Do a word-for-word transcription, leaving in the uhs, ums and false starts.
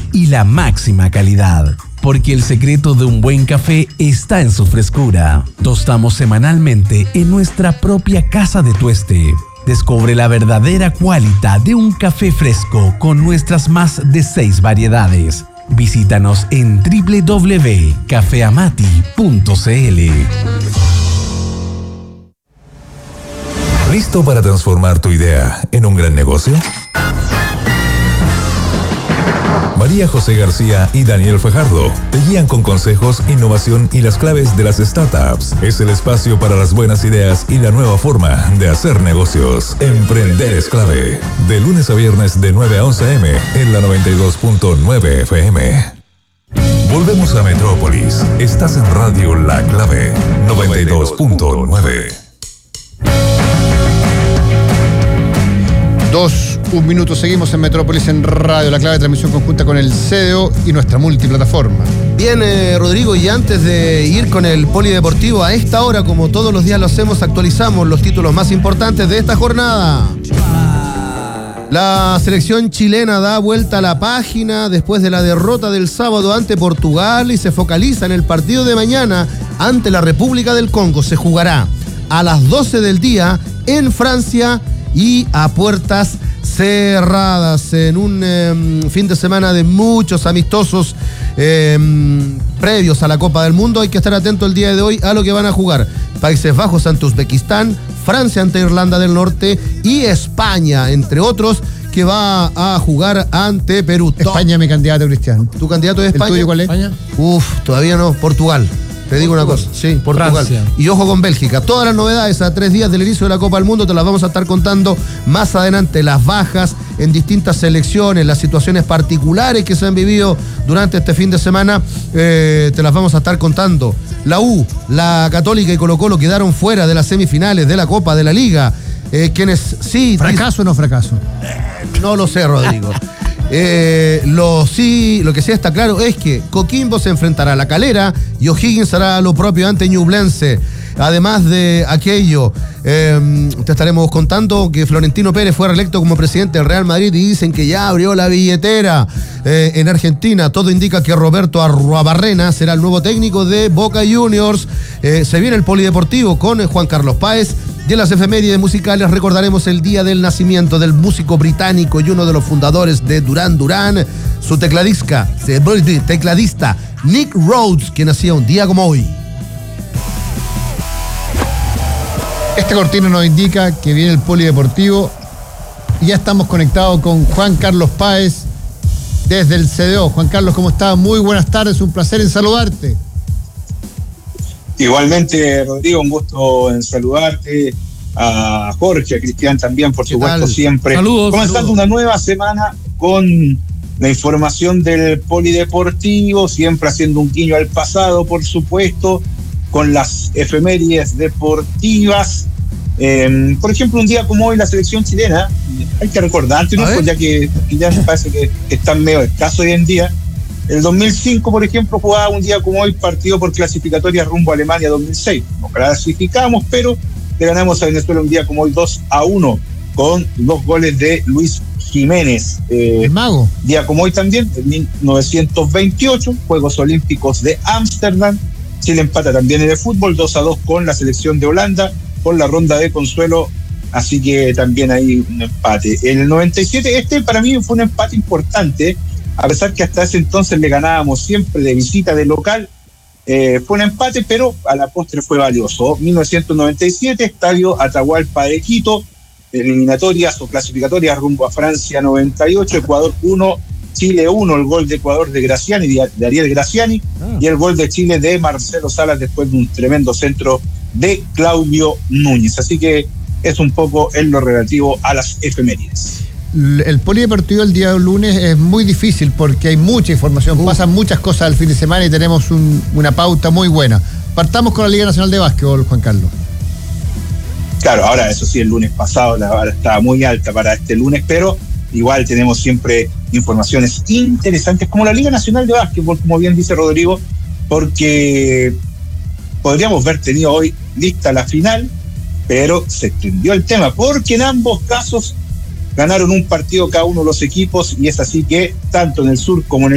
y la máxima calidad. Porque el secreto de un buen café está en su frescura. Tostamos semanalmente en nuestra propia casa de tueste. Descubre la verdadera cualidad de un café fresco con nuestras más de seis variedades. Visítanos en doble u doble u doble u punto café amati punto c l. ¿Listo para transformar tu idea en un gran negocio? María José García y Daniel Fajardo te guían con consejos, innovación y las claves de las startups. Es el espacio para las buenas ideas y la nueva forma de hacer negocios. Emprender es clave. De lunes a viernes de nueve a once a eme en la noventa y dos punto nueve efe eme. Volvemos a Metrópolis. Estás en Radio La Clave noventa y dos punto nueve. Dos, un minuto, seguimos en Metrópolis en Radio La Clave, transmisión conjunta con el C D O y nuestra multiplataforma. Bien, eh, Rodrigo, y antes de ir con el polideportivo, a esta hora, como todos los días lo hacemos, actualizamos los títulos más importantes de esta jornada. La selección chilena da vuelta a la página después de la derrota del sábado ante Portugal y se focaliza en el partido de mañana ante la República del Congo. Se jugará a las doce del día en Francia y a puertas cerradas, en un eh, fin de semana de muchos amistosos eh, previos a la Copa del Mundo. Hay que estar atento el día de hoy a lo que van a jugar Países Bajos ante Uzbekistán, Francia ante Irlanda del Norte y España, entre otros, que va a jugar ante Perú. España, mi candidato, Cristian. ¿Tu candidato es España? ¿El tuyo cuál es? ¿España? Uf, todavía no, Portugal. Te digo una cosa, sí, Portugal. Francia. Y ojo con Bélgica. Todas las novedades a tres días del inicio de la Copa del Mundo te las vamos a estar contando más adelante. Las bajas en distintas selecciones, las situaciones particulares que se han vivido durante este fin de semana, eh, te las vamos a estar contando. La U, la Católica y Colo-Colo quedaron fuera de las semifinales de la Copa de la Liga. Eh, quienes sí... ¿Fracaso o no fracaso? No lo sé, Rodrigo. Eh, lo, sí, lo que sí está claro es que Coquimbo se enfrentará a La Calera y O'Higgins hará lo propio ante Ñublense. Además de aquello, eh, te estaremos contando que Florentino Pérez fue reelecto como presidente del Real Madrid y dicen que ya abrió la billetera eh, en Argentina. Todo indica que Roberto Arruabarrena será el nuevo técnico de Boca Juniors. Eh, se viene el polideportivo con Juan Carlos Páez. De las efemérides musicales recordaremos el día del nacimiento del músico británico y uno de los fundadores de Duran Duran, su tecladista, tecladista Nick Rhodes, que nacía un día como hoy. Este cortino nos indica que viene el polideportivo y ya estamos conectados con Juan Carlos Páez desde el C D O. Juan Carlos, ¿cómo estás? Muy buenas tardes, un placer en saludarte. Igualmente, Rodrigo, un gusto en saludarte, a Jorge, a Cristian también, por supuesto, siempre. Saludos. Comenzando saludos. Una nueva semana con la información del polideportivo, siempre haciendo un guiño al pasado, por supuesto, con las efemérides deportivas. Eh, por ejemplo, un día como hoy, la selección chilena, hay que recordar, ¿no? Pues ya que, que ya me parece que, que están medio escasos hoy en día. El dos mil cinco, por ejemplo, jugaba un día como hoy partido por clasificatoria rumbo a Alemania dos mil seis. Nos clasificamos, pero le ganamos a Venezuela un día como hoy dos a uno con dos goles de Luis Jiménez. Eh, El mago. Día como hoy también, en mil novecientos veintiocho, Juegos Olímpicos de Ámsterdam. Chile empata también en el fútbol, dos a dos con la selección de Holanda, por la ronda de consuelo, así que también hay un empate. En el noventa y siete, este para mí fue un empate importante, a pesar que hasta ese entonces le ganábamos siempre de visita, de local. Eh, fue un empate, pero a la postre fue valioso. mil novecientos noventa y siete, Estadio Atahualpa de Quito, eliminatorias o clasificatorias rumbo a Francia noventa y ocho, Ecuador uno, Chile uno, el gol de Ecuador de Graciani, de Ariel Graciani, ah. y el gol de Chile de Marcelo Salas después de un tremendo centro de Claudio Núñez. Así que es un poco en lo relativo a las efemérides. El polideportivo el día lunes es muy difícil porque hay mucha información, uh. pasan muchas cosas al fin de semana y tenemos un, una pauta muy buena. Partamos con la Liga Nacional de Básquetbol, Juan Carlos. Claro, ahora eso sí, el lunes pasado la vara estaba muy alta para este lunes, pero igual tenemos siempre informaciones interesantes como la Liga Nacional de Básquetbol, como bien dice Rodrigo, porque podríamos haber tenido hoy lista la final, pero se extendió el tema, porque en ambos casos ganaron un partido cada uno de los equipos, y es así que tanto en el sur como en el